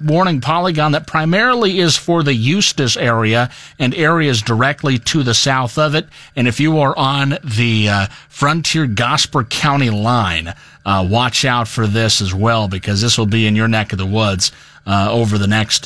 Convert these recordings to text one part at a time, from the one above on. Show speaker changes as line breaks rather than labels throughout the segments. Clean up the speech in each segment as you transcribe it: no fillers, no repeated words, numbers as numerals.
warning polygon that primarily is for the Eustis area and areas directly to the south of it. And if you are on the Frontier-Gosper County line, watch out for this as well, because this will be in your neck of the woods over the next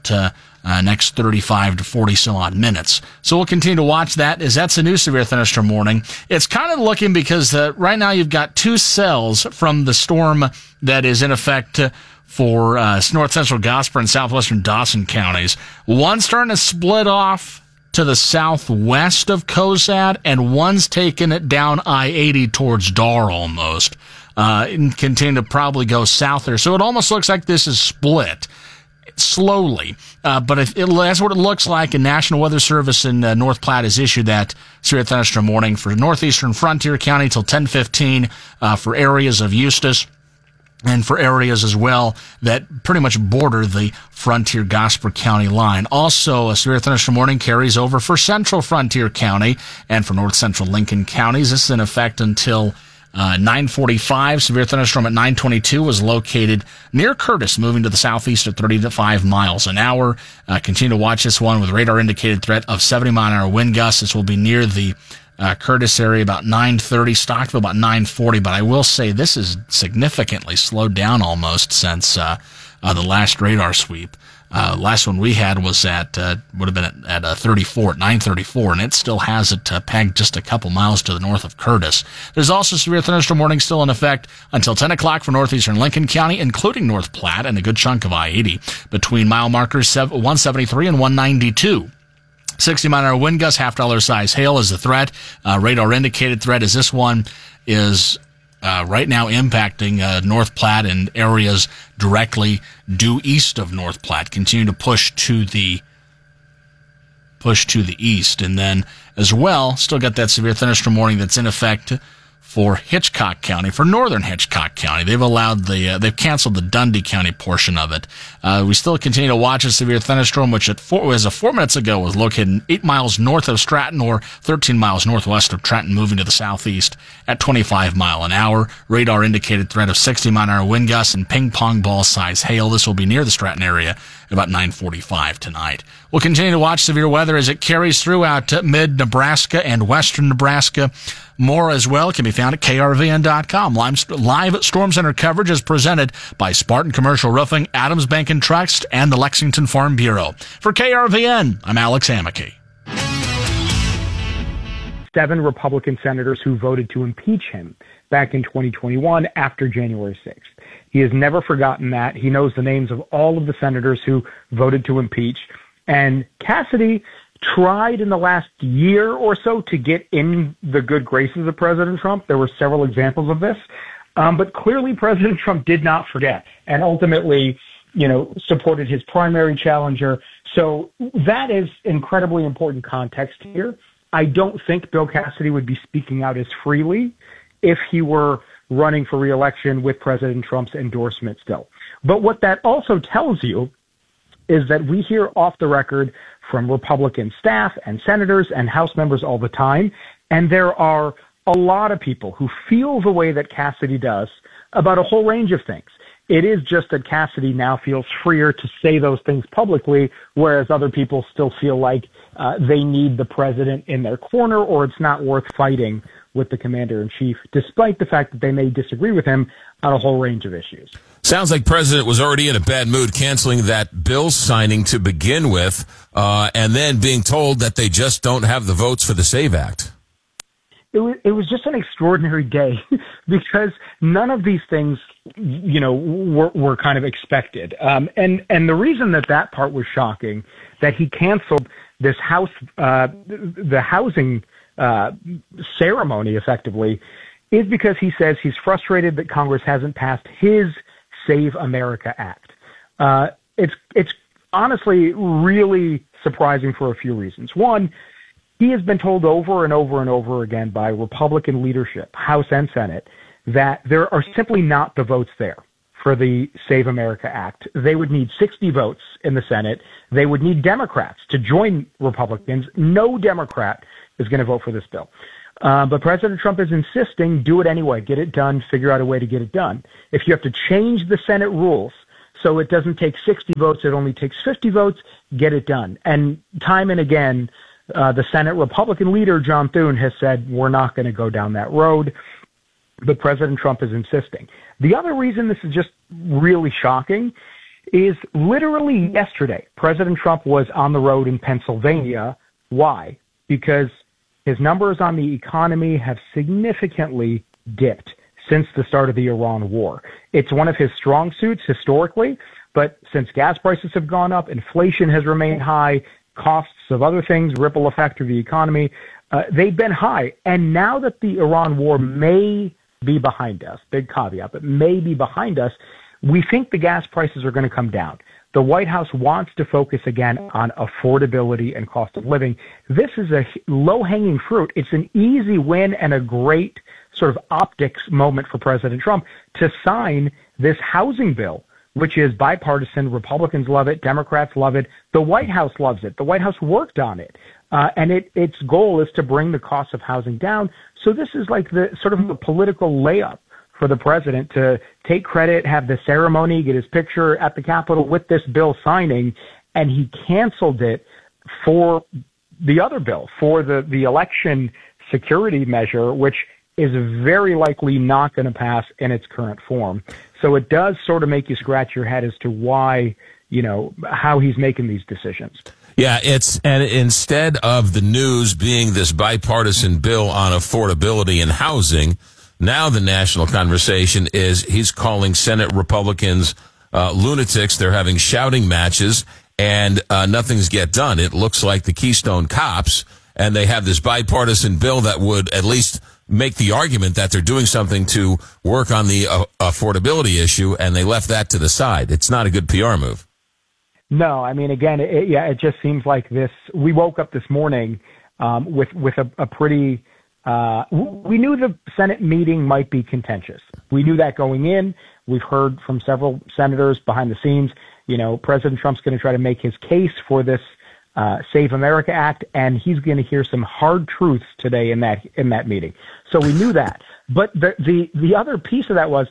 next 35 to 40 some odd minutes. So we'll continue to watch that, as that's a new severe thunderstorm warning. It's kind of looking, because right now you've got two cells from the storm that is in effect for north central Gosper and southwestern Dawson counties. One's starting to split off to the southwest of Cozad, and one's taking it down I-80 towards Dar almost, and continue to probably go south there. So it almost looks like this is split slowly, but that's what it looks like. And National Weather Service in North Platte has issued that severe thunderstorm warning for northeastern Frontier County till 10:15 for areas of Eustis, and for areas as well that pretty much border the Frontier-Gosper County line. Also, a severe thunderstorm warning carries over for central Frontier County and for north central Lincoln counties. This is in effect until 9:45. Severe thunderstorm at 9:22 was located near Curtis, moving to the southeast at 35 miles an hour. Continue to watch this one with radar indicated threat of 70-mile-an-hour wind gusts. This will be near the Curtis area about 9:30, Stockville about 9:40. But I will say this is significantly slowed down almost since the last radar sweep. Last one we had was would have been at 34 at 9:34, and it still has it pegged just a couple miles to the north of Curtis. There's also severe thunderstorm warning still in effect until 10 o'clock for northeastern Lincoln County, including North Platte and a good chunk of I-80 between mile markers 173 and 192. 60-mile-an-hour wind gusts, half-dollar size hail is the threat. Radar indicated threat is this one is right now impacting North Platte and areas directly due east of North Platte. Continue to push to the east. And then as well, still got that severe thunderstorm warning that's in effect for Hitchcock County, for northern Hitchcock County. They've allowed they've canceled the Dundee County portion of it. We still continue to watch a severe thunderstorm, which as of 4 minutes ago was located 8 miles north of Stratton or 13 miles northwest of Trenton, moving to the southeast at 25 mile an hour. Radar indicated threat of 60-mile-an-hour wind gusts and ping-pong ball size hail. This will be near the Stratton area about 9:45 tonight. We'll continue to watch severe weather as it carries throughout mid-Nebraska and western Nebraska. More as well can be found at krvn.com. Live Storm Center coverage is presented by Spartan Commercial Roofing, Adams Bank and Trust, and the Lexington Farm Bureau. For KRVN, I'm Alex Hammaky.
7 Republican senators who voted to impeach him back in 2021 after January 6th. He has never forgotten that. He knows the names of all of the senators who voted to impeach. And Cassidy tried in the last year or so to get in the good graces of President Trump. There were several examples of this. But clearly President Trump did not forget and ultimately, supported his primary challenger. So that is incredibly important context here. I don't think Bill Cassidy would be speaking out as freely if he were running for re-election with President Trump's endorsement still. But what that also tells you is that we hear off the record from Republican staff and senators and House members all the time, and there are a lot of people who feel the way that Cassidy does about a whole range of things. It is just that Cassidy now feels freer to say those things publicly, whereas other people still feel like they need the president in their corner, or it's not worth fighting with the commander-in-chief, despite the fact that they may disagree with him on a whole range of issues.
Sounds like President was already in a bad mood, canceling that bill signing to begin with, and then being told that they just don't have the votes for the SAVE Act.
It was just an extraordinary day because none of these things, were kind of expected. And the reason that part was shocking, that he canceled this the housing ceremony effectively, is because he says he's frustrated that Congress hasn't passed his Save America Act. It's honestly really surprising for a few reasons. One, he has been told over and over and over again by Republican leadership, House and Senate, that there are simply not the votes there for the Save America Act. They would need 60 votes in the Senate. They would need Democrats to join Republicans. No Democrat is going to vote for this bill. But President Trump is insisting, do it anyway, get it done, figure out a way to get it done. If you have to change the Senate rules So it doesn't take 60 votes. It only takes 50 votes. Get it done. And time and again, the Senate Republican leader, John Thune, has said, we're not going to go down that road. But President Trump is insisting. The other reason this is just really shocking is literally yesterday, President Trump was on the road in Pennsylvania. Why? Because his numbers on the economy have significantly dipped since the start of the Iran war. It's one of his strong suits historically, but since gas prices have gone up, inflation has remained high, costs of other things, ripple effect of the economy, they've been high. And now that the Iran war may be behind us, big caveat, but may be behind us, we think the gas prices are going to come down. The White House wants to focus again on affordability and cost of living. This is a low-hanging fruit. It's an easy win and a great sort of optics moment for President Trump to sign this housing bill, which is bipartisan. Republicans love it. Democrats love it. The White House loves it. The White House worked on it. And its goal is to bring the cost of housing down. So this is like the sort of the political layup for the president to take credit, have the ceremony, get his picture at the Capitol with this bill signing, and he canceled it for the other bill, for the election security measure, which is very likely not going to pass in its current form. So it does sort of make you scratch your head as to why, how he's making these decisions.
Yeah, and instead of the news being this bipartisan bill on affordability and housing, now the national conversation is he's calling Senate Republicans lunatics. They're having shouting matches, and nothing's get done. It looks like the Keystone Cops, and they have this bipartisan bill that would at least make the argument that they're doing something to work on the affordability issue, and they left that to the side. It's not a good PR move.
No, I mean, again, it just seems like this. We woke up this morning with a pretty. We knew the Senate meeting might be contentious. We knew that going in. We've heard from several senators behind the scenes. President Trump's going to try to make his case for this Save America Act, and he's going to hear some hard truths today in that meeting. So we knew that. But the other piece of that was,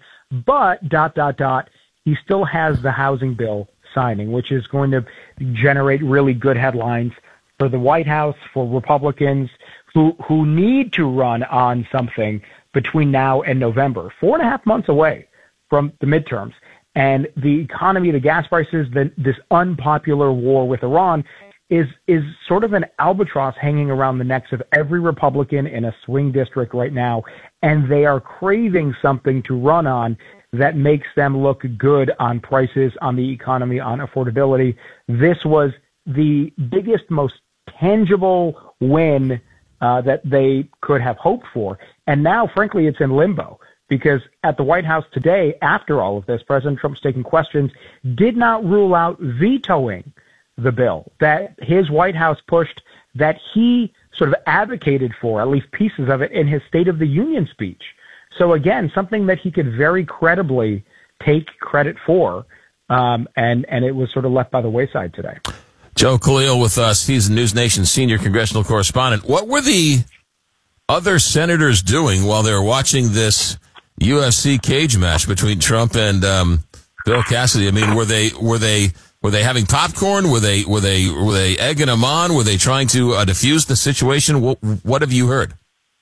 he still has the housing bill signing, which is going to generate really good headlines for the White House, for Republicans who need to run on something between now and November, 4.5 months away from the midterms. And the economy, the gas prices, this unpopular war with Iran is sort of an albatross hanging around the necks of every Republican in a swing district right now. And they are craving something to run on that makes them look good on prices, on the economy, on affordability. This was the biggest, most tangible win that they could have hoped for. And now, frankly, it's in limbo because at the White House today, after all of this, President Trump's taking questions, did not rule out vetoing the bill that his White House pushed, that he sort of advocated for, at least pieces of it, in his State of the Union speech. So again, something that he could very credibly take credit for, and it was sort of left by the wayside today.
Joe Khalil with us. He's the News Nation senior congressional correspondent. What were the other senators doing while they were watching this UFC cage match between Trump and Bill Cassidy? I mean, were they having popcorn? Were they egging him on? Were they trying to diffuse the situation? What have you heard?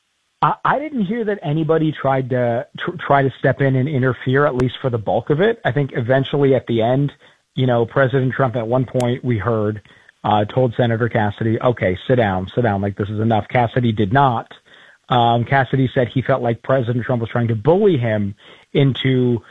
I didn't hear that anybody tried to step in and interfere, at least for the bulk of it. I think eventually at the end, President Trump at one point we heard told Senator Cassidy, okay, sit down, like this is enough. Cassidy did not. Cassidy said he felt like President Trump was trying to bully him into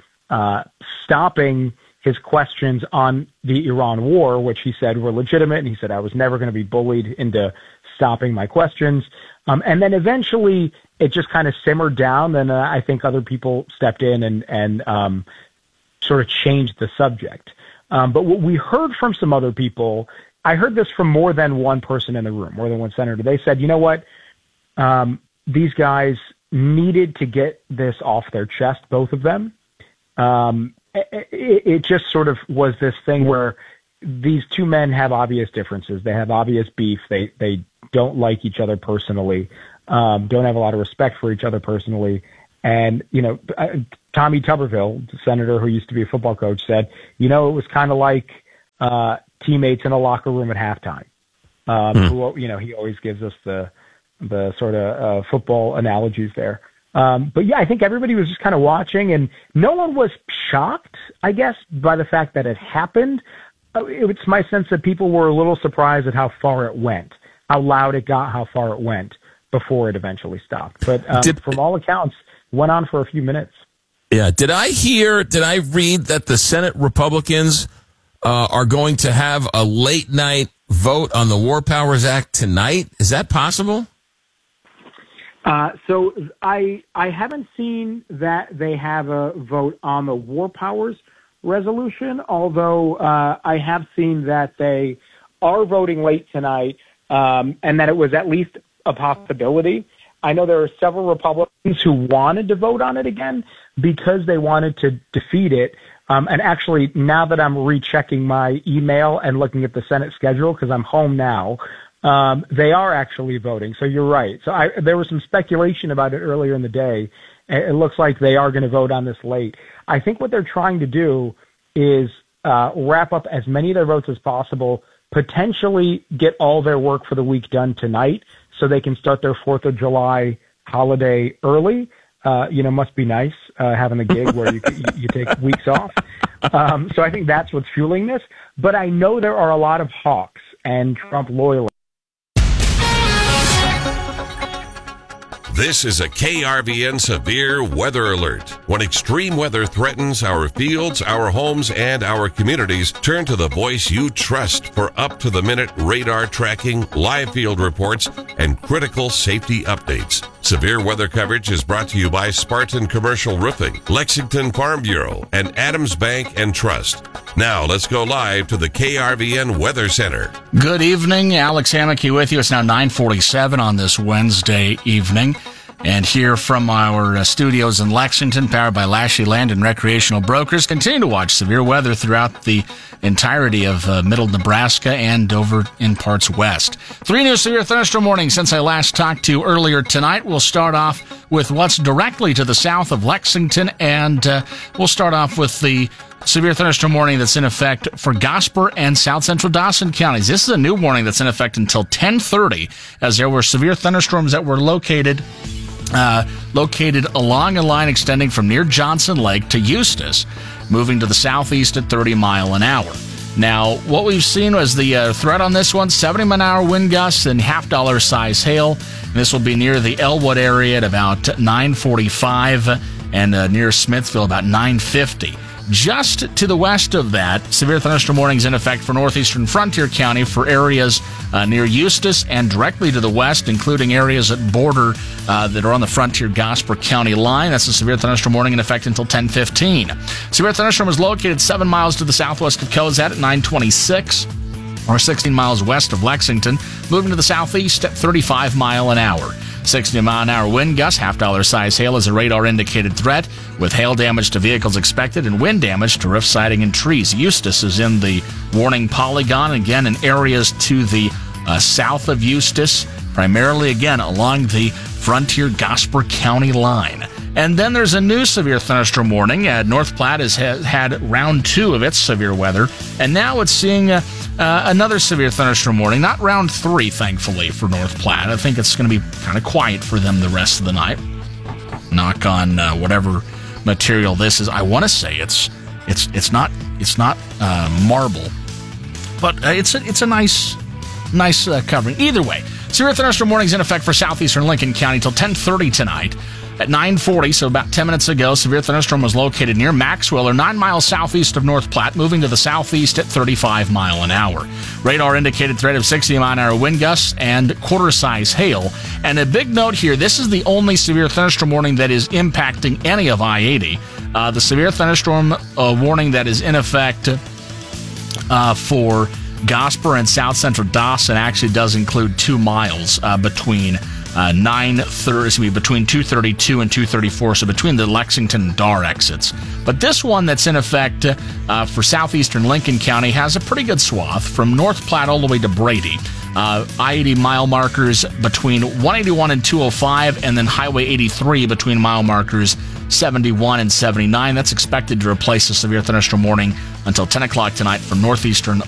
stopping his questions on the Iran war, which he said were legitimate. And he said, I was never going to be bullied into stopping my questions. And then eventually it just kind of simmered down. Then I think other people stepped in and sort of changed the subject. But what we heard from some other people, I heard this from more than one person in the room, more than one senator. They said, you know what? These guys needed to get this off their chest, both of them. It just sort of was this thing where these two men have obvious differences. They have obvious beef. They don't like each other personally, don't have a lot of respect for each other personally. And, Tommy Tuberville, the senator who used to be a football coach, said, it was kind of like teammates in a locker room at halftime. Who, he always gives us the sort of football analogies there. But yeah, I think everybody was just kind of watching, and no one was shocked, I guess, by the fact that it happened. It's my sense that people were a little surprised at how far it went, how loud it got, how far it went before it eventually stopped. But from all accounts, went on for a few minutes.
Yeah. Did I read that the Senate Republicans are going to have a late night vote on the War Powers Act tonight? Is that possible?
So I haven't seen that they have a vote on the War Powers resolution, although I have seen that they are voting late tonight, and that it was at least a possibility. I know there are several Republicans who wanted to vote on it again because they wanted to defeat it. And actually, now that I'm rechecking my email and looking at the Senate schedule, because I'm home now, they are actually voting. So you're right. So there was some speculation about it earlier in the day. It looks like they are going to vote on this late. I think what they're trying to do is wrap up as many of their votes as possible, potentially get all their work for the week done tonight so they can start their 4th of July holiday early. Must be nice having a gig where you take weeks off. So I think that's what's fueling this. But I know there are a lot of hawks and Trump loyalists.
This is a KRVN severe weather alert. When extreme weather threatens our fields, our homes, and our communities, turn to the voice you trust for up-to-the-minute radar tracking, live field reports, and critical safety updates. Severe weather coverage is brought to you by Spartan Commercial Roofing, Lexington Farm Bureau, and Adams Bank and Trust. Now, let's go live to the KRVN Weather Center.
Good evening. Alex Hammocky with you. It's now 9:47 on this Wednesday evening. And here from our studios in Lexington, powered by Lashley Land and Recreational Brokers, continue to watch severe weather throughout the entirety of middle Nebraska and over in parts west. 3 new severe thunderstorm warnings since I last talked to you earlier tonight. We'll start off with what's directly to the south of Lexington, and we'll start off with the severe thunderstorm warning that's in effect for Gosper and South Central Dawson counties. This is a new warning that's in effect until 10:30, as there were severe thunderstorms that were located along a line extending from near Johnson Lake to Eustis, moving to the southeast at 30 mile an hour. Now, what we've seen was the threat on this one, 70-mile-an-hour wind gusts and $50 size hail. And this will be near the Elwood area at about 9:45 and near Smithville about 9:50. Just to the west of that, severe thunderstorm warnings in effect for northeastern Frontier County for areas near Eustis and directly to the west, including areas that border that are on the Frontier-Gosper County line. That's a severe thunderstorm warning in effect until 10:15. Severe thunderstorm is located 7 miles to the southwest of Cozad at 9:26, or 16 miles west of Lexington, moving to the southeast at 35 mile an hour. 60-mile-an-hour wind gusts, $50 size hail is a radar-indicated threat, with hail damage to vehicles expected and wind damage to roof siding and trees. Eustis is in the warning polygon, again in areas to the south of Eustis, primarily, again, along the Frontier-Gosper County line. And then there's a new severe thunderstorm warning. North Platte has had round 2 of its severe weather, and now it's seeing another severe thunderstorm warning. Not round 3, thankfully, for North Platte. I think it's going to be kind of quiet for them the rest of the night. Knock on whatever material this is. I want to say it's not marble, but it's a nice covering. Either way, severe thunderstorm warnings in effect for southeastern Lincoln County till 10:30 tonight. At 9:40, so about 10 minutes ago, severe thunderstorm was located near Maxwell, or 9 miles southeast of North Platte, moving to the southeast at 35 mile an hour. Radar indicated threat of 60-mile-an-hour wind gusts and quarter-size hail. And a big note here, this is the only severe thunderstorm warning that is impacting any of I-80. The severe thunderstorm warning that is in effect for Gosper and South Central Dawson actually does include 2 miles between between 232 and 234, so between the Lexington and Dar exits. But this one that's in effect for southeastern Lincoln County has a pretty good swath from North Platte all the way to Brady. I-80 mile markers between 181 and 205, and then Highway 83 between mile markers 71 and 79. That's expected to replace a severe thunderstorm warning until 10 o'clock tonight for northeastern